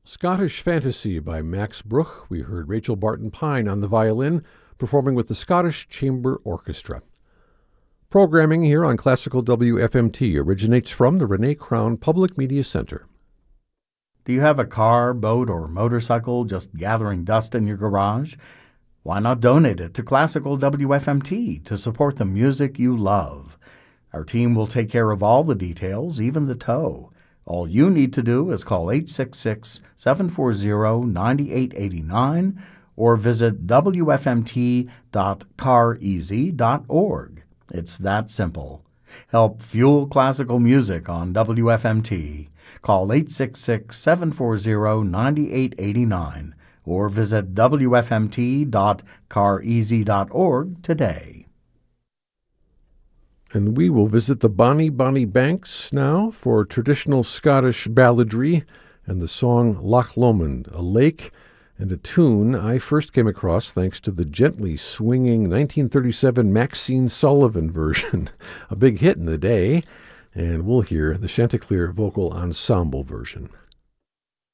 Scottish Fantasy by Max Bruch. We heard Rachel Barton Pine on the violin, performing with the Scottish Chamber Orchestra. Programming here on Classical WFMT originates from the Renee Crown Public Media Center. Do you have a car, boat, or motorcycle just gathering dust in your garage? Why not donate it to Classical WFMT to support the music you love? Our team will take care of all the details, even the tow. All you need to do is call 866-740-9889 or visit wfmt.careasy.org. It's that simple. Help fuel classical music on WFMT. Call 866-740-9889 or visit wfmt.careasy.org today. And we will visit the Bonnie Banks now for traditional Scottish balladry and the song Loch Lomond, a lake and a tune I first came across thanks to the gently swinging 1937 Maxine Sullivan version, a big hit in the day, and we'll hear the Chanticleer Vocal Ensemble version.